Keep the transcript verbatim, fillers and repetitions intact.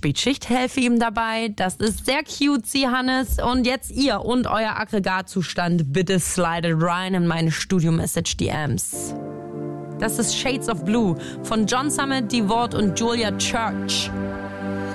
Spätschicht, helfe ihm dabei. Das ist sehr cutesy, Hannes. Und jetzt ihr und euer Aggregatzustand. Bitte slidet rein in meine Studio-Message-D Ms. Das ist Shades of Blue von John Summit, Divort und Julia Church.